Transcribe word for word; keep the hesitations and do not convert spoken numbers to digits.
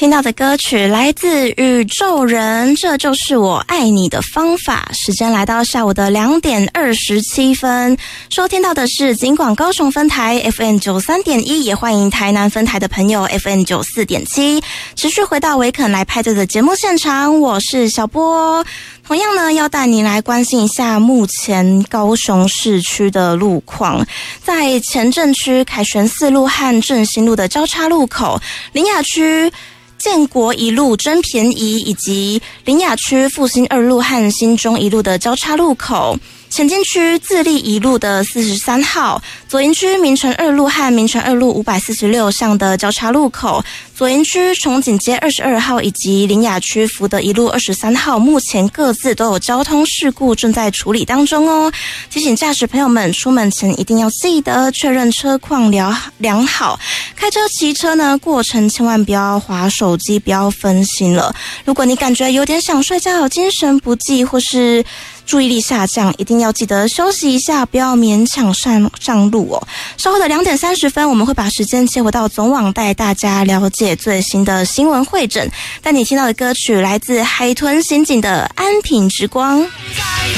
听到的歌曲来自宇宙人，这就是我爱你的方法。时间来到下午的两点二十七分，收听到的是警广高雄分台 F M 九三点一，也欢迎台南分台的朋友 F M 九四点七。持续回到维肯来派对的节目现场，我是小波。同样呢，要带你来关心一下目前高雄市区的路况。在前镇区凯旋四路和正兴路的交叉路口，苓雅区建国一路真便宜，以及苓雅区复兴二路和新中一路的交叉路口，前进区自立一路的四十三号，左营区民权二路和民权二路五百四十六巷的交叉路口，左营区重景街二十二号以及苓雅区福德一路二十三号，目前各自都有交通事故正在处理当中哦。提醒驾驶朋友们，出门前一定要记得确认车况良好，开车骑车呢过程千万不要滑手机，不要分心了。如果你感觉有点想睡觉，精神不济或是注意力下降，一定要记得休息一下，不要勉强上上路哦。稍后的两点三十分，我们会把时间切回到总网，带大家了解最新的新闻汇整。但你听到的歌曲来自海豚刑警的《安平之光》。